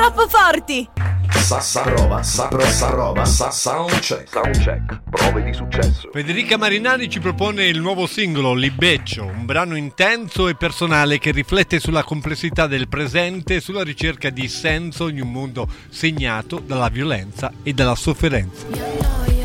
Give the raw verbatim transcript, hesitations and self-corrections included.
troppo forti! Sa sa roba, sa pro sa roba, sa soundcheck. Soundcheck, prove di successo. Federica Marinari ci propone il nuovo singolo Libeccio, un brano intenso e personale che riflette sulla complessità del presente e sulla ricerca di senso in un mondo segnato dalla violenza e dalla sofferenza.